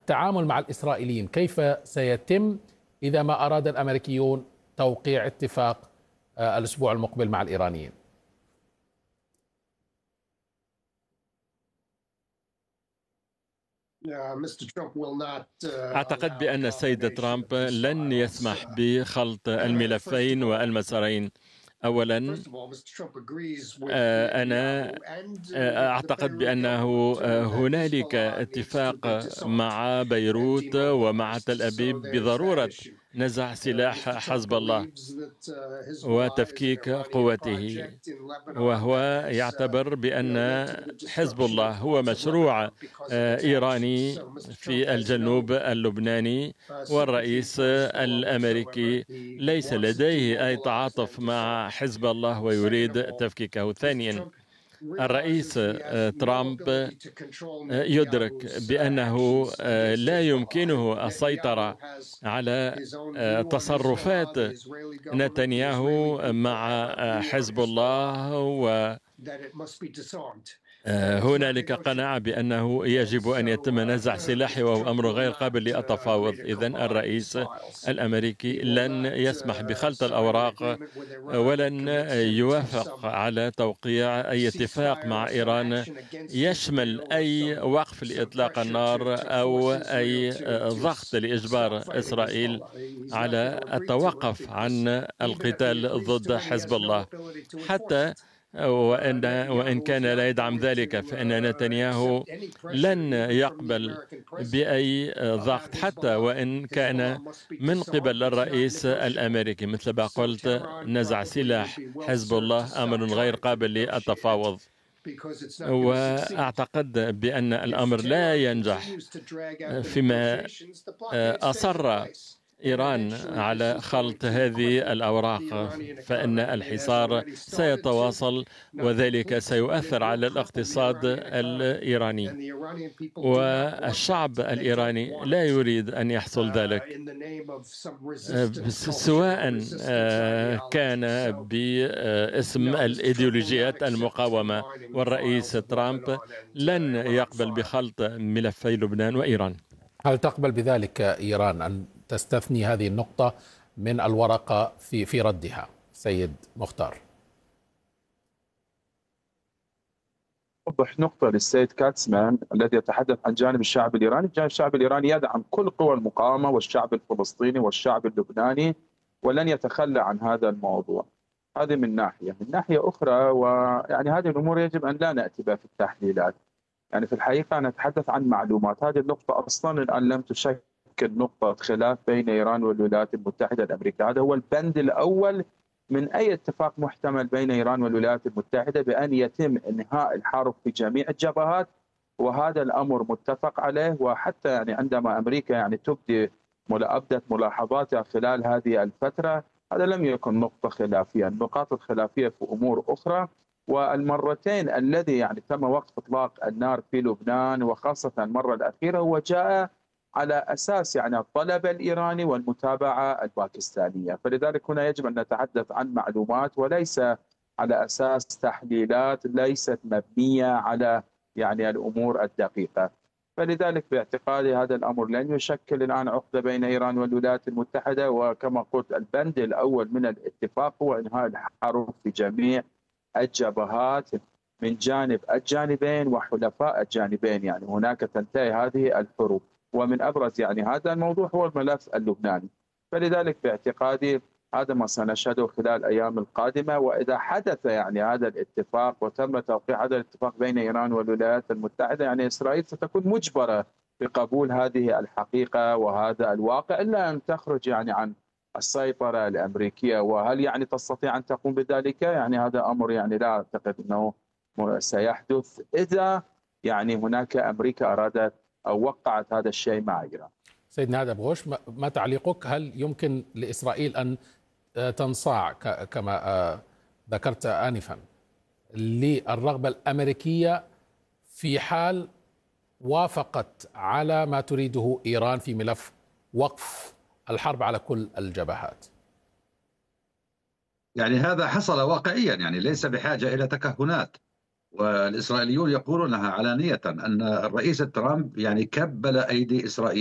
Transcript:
التعامل مع الإسرائيليين كيف سيتم إذا ما أراد الأمريكيون توقيع اتفاق الأسبوع المقبل مع الإيرانيين؟ أعتقد بأن السيد ترامب لن يسمح بخلط الملفين والمسارين. أولا، أنا أعتقد بأنه هنالك اتفاق مع بيروت ومع تل أبيب بضرورة نزع سلاح حزب الله وتفكيك قوته، وهو يعتبر بأن حزب الله هو مشروع إيراني في الجنوب اللبناني، والرئيس الأمريكي ليس لديه أي تعاطف مع حزب الله ويريد تفكيكه. ثانيا، الرئيس ترامب يدرك بأنه لا يمكنه السيطرة على تصرفات نتنياهو مع حزب الله، هنالك قناعة بأنه يجب أن يتم نزع سلاحه، وهو أمر غير قابل للتفاوض. إذن الرئيس الأمريكي لن يسمح بخلط الأوراق ولن يوافق على توقيع أي اتفاق مع إيران يشمل أي وقف لإطلاق النار أو أي ضغط لإجبار إسرائيل على التوقف عن القتال ضد حزب الله. حتى وإن كان لا يدعم ذلك، فإن نتنياهو لن يقبل بأي ضغط حتى وإن كان من قبل الرئيس الأمريكي. مثل ما قلت، نزع سلاح حزب الله أمر غير قابل للتفاوض، وأعتقد بأن الأمر لا ينجح فيما أصر إيران على خلط هذه الأوراق، فإن الحصار سيتواصل وذلك سيؤثر على الاقتصاد الإيراني، والشعب الإيراني لا يريد أن يحصل ذلك، سواء كان باسم الإيديولوجيات المقاومة. والرئيس ترامب لن يقبل بخلط ملفي لبنان وإيران. هل تقبل بذلك إيران أن تستثني هذه النقطة من الورقة في ردها؟ سيد مختار. أوضح نقطة للسيد كاتسمان الذي يتحدث عن جانب الشعب الإيراني. الشعب الإيراني يدعم كل قوى المقاومة والشعب الفلسطيني والشعب اللبناني، ولن يتخلى عن هذا الموضوع. هذه من ناحية. من ناحية أخرى، ويعني هذه الأمور يجب أن لا نأتي بها في التحليلات. يعني في الحقيقة نتحدث عن معلومات. هذه النقطة أصلا الآن لم تشكل نقطة خلاف بين إيران والولايات المتحدة الأمريكية. هذا هو البند الأول من أي اتفاق محتمل بين إيران والولايات المتحدة، بأن يتم إنهاء الحرب في جميع الجبهات، وهذا الأمر متفق عليه. وحتى يعني عندما أمريكا يعني أبدت ملاحظاتها خلال هذه الفترة، هذا لم يكن نقطة خلافية. النقاط الخلافية في أمور أخرى. والمرتين الذي يعني تم وقف إطلاق النار في لبنان، وخاصة المرة الأخيرة، هو جاء على أساس يعني الطلب الإيراني والمتابعة الباكستانية. فلذلك هنا يجب أن نتحدث عن معلومات وليس على أساس تحليلات ليست مبنية على يعني الأمور الدقيقة. فلذلك باعتقادي هذا الأمر لن يشكل الآن عقدة بين إيران والولايات المتحدة. وكما قلت، البند الأول من الاتفاق هو إنهاء الحرب في جميع الجبهات من جانب الجانبين وحلفاء الجانبين. يعني هناك تنتهي هذه الحروب. ومن أبرز يعني هذا الموضوع هو الملف اللبناني. فلذلك باعتقادي هذا ما سنشهده خلال الأيام القادمة. وإذا حدث يعني هذا الاتفاق وتم توقيع هذا الاتفاق بين إيران والولايات المتحدة، يعني إسرائيل ستكون مجبرة بقبول هذه الحقيقة وهذا الواقع، إلا أن تخرج يعني عن السيطرة الأمريكية. وهل يعني تستطيع أن تقوم بذلك؟ يعني هذا أمر يعني لا أعتقد أنه سيحدث إذا يعني هناك أمريكا أرادت أو وقعت هذا الشيء مع إيران. سيد نادر بغوش، ما تعليقك؟ هل يمكن لإسرائيل أن تنصاع كما ذكرت آنفا للرغبة الأمريكية في حال وافقت على ما تريده إيران في ملف وقف الحرب على كل الجبهات؟ يعني هذا حصل واقعيا، يعني ليس بحاجة إلى تكهنات. والإسرائيليون يقولونها علانية أن الرئيس ترامب يعني كبل أيدي إسرائيل